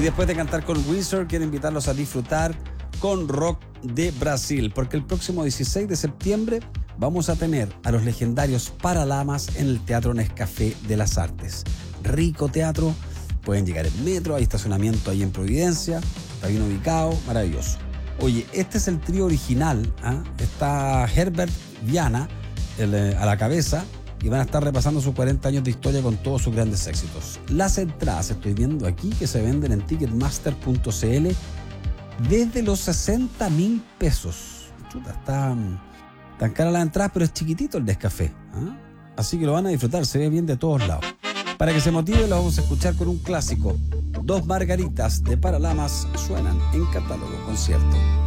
después de cantar con Weezer, quiero invitarlos a disfrutar con rock de Brasil, porque el próximo 16 de septiembre vamos a tener a los legendarios Paralamas en el Teatro Nescafé de las Artes. Rico teatro, pueden llegar en metro, hay estacionamiento ahí en Providencia, está bien ubicado, maravilloso. Oye, este es el trío original, ¿eh? Está Herbert Viana a la cabeza y van a estar repasando sus 40 años de historia con todos sus grandes éxitos. Las entradas, estoy viendo aquí, que se venden en ticketmaster.cl desde los 60.000 pesos. Chuta, está tan cara la entrada, pero es chiquitito el Nescafé, ¿eh? Así que lo van a disfrutar, se ve bien de todos lados. Para que se motive, lo vamos a escuchar con un clásico. Dos margaritas de Paralamas suenan en Catálogo Concierto.